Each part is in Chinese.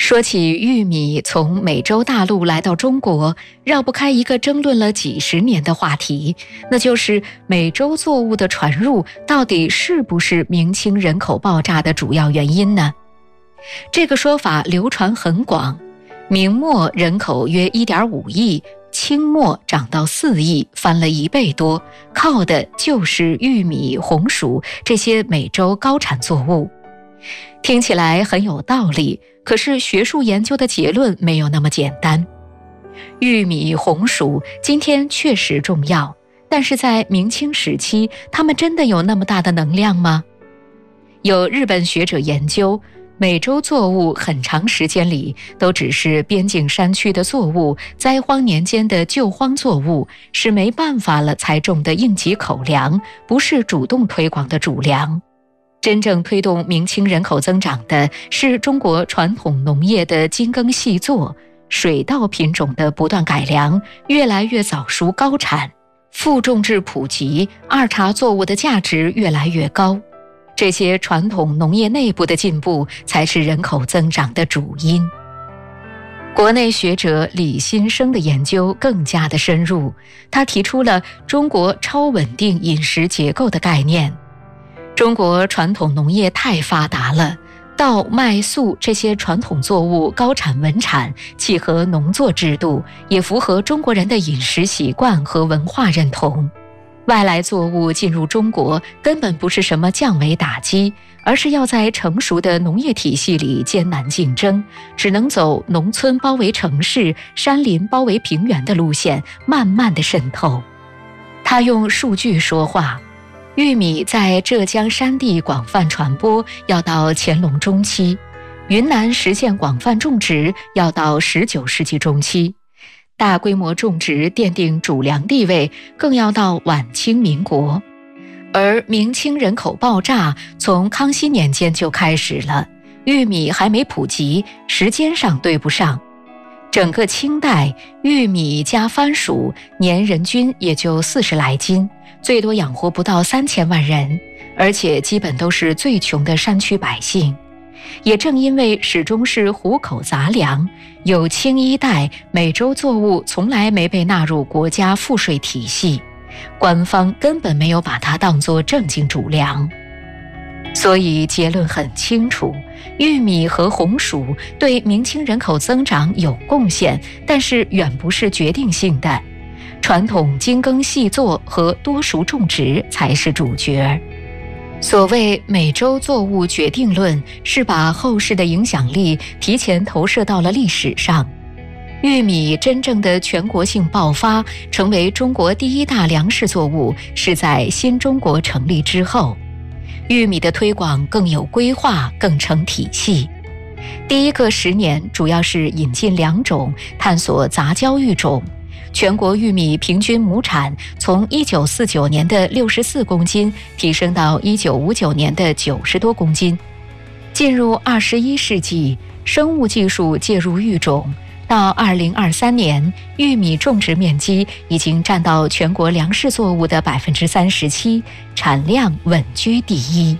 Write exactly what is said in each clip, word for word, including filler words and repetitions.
说起玉米从美洲大陆来到中国，绕不开一个争论了几十年的话题，那就是美洲作物的传入到底是不是明清人口爆炸的主要原因呢？这个说法流传很广，明末人口约 一点五亿，清末涨到四亿，翻了一倍多，靠的就是玉米、红薯这些美洲高产作物。听起来很有道理，可是学术研究的结论没有那么简单。玉米、红薯今天确实重要，但是在明清时期，它们真的有那么大的能量吗？有日本学者研究，美洲作物很长时间里都只是边境山区的作物，灾荒年间的救荒作物，是没办法了才种的应急口粮，不是主动推广的主粮。真正推动明清人口增长的是中国传统农业的精耕细作，水稻品种的不断改良，越来越早熟高产，副种质普及，二茬作物的价值越来越高。这些传统农业内部的进步才是人口增长的主因。国内学者李新生的研究更加的深入，他提出了中国超稳定饮食结构的概念。中国传统农业太发达了，稻、麦、粟这些传统作物高产稳产，契合农作制度，也符合中国人的饮食习惯和文化认同。外来作物进入中国根本不是什么降维打击，而是要在成熟的农业体系里艰难竞争，只能走农村包围城市、山林包围平原的路线，慢慢的渗透。他用数据说话，玉米在浙江山地广泛传播要到乾隆中期，云南实现广泛种植要到十九世纪中期，大规模种植奠定主粮地位更要到晚清民国。而明清人口爆炸从康熙年间就开始了，玉米还没普及，时间上对不上。整个清代，玉米加番薯年人均也就四十来斤，最多养活不到三千万人，而且基本都是最穷的山区百姓。也正因为始终是糊口杂粮，有清一代美洲作物从来没被纳入国家赋税体系，官方根本没有把它当作正经主粮。所以结论很清楚，玉米和红薯对明清人口增长有贡献，但是远不是决定性的。传统精耕细作和多熟种植才是主角。所谓美洲作物决定论，是把后世的影响力提前投射到了历史上。玉米真正的全国性爆发，成为中国第一大粮食作物，是在新中国成立之后。玉米的推广更有规划，更成体系。第一个十年主要是引进良种，探索杂交育种。全国玉米平均亩产从一九四九年的六十四公斤提升到一九五九年的九十多公斤。进入二十一世纪，生物技术介入育种，到二零二三年，玉米种植面积已经占到全国粮食作物的百分之三十七，产量稳居第一。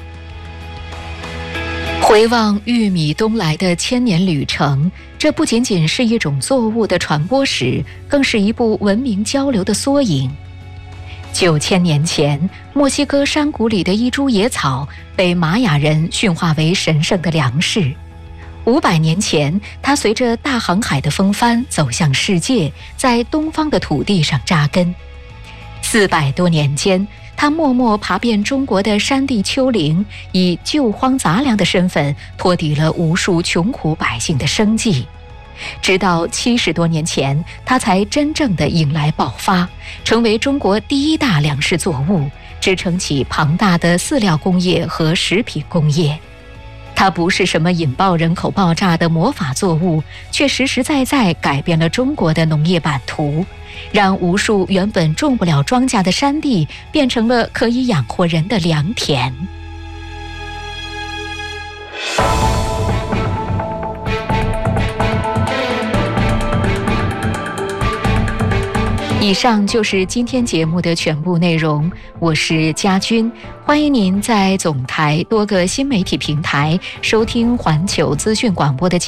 回望玉米东来的千年旅程，这不仅仅是一种作物的传播史，更是一部文明交流的缩影。九千年前，墨西哥山谷里的一株野草被玛雅人驯化为神圣的粮食。五百年前，它随着大航海的风帆走向世界，在东方的土地上扎根。四百多年间，它默默爬遍中国的山地丘陵，以救荒杂粮的身份托底了无数穷苦百姓的生计。直到七十多年前，它才真正的迎来爆发，成为中国第一大粮食作物，支撑起庞大的饲料工业和食品工业。它不是什么引爆人口爆炸的魔法作物，却实实在在改变了中国的农业版图，让无数原本种不了庄稼的山地变成了可以养活人的良田。以上就是今天节目的全部内容，我是佳君，欢迎您在总台多个新媒体平台收听环球资讯广播的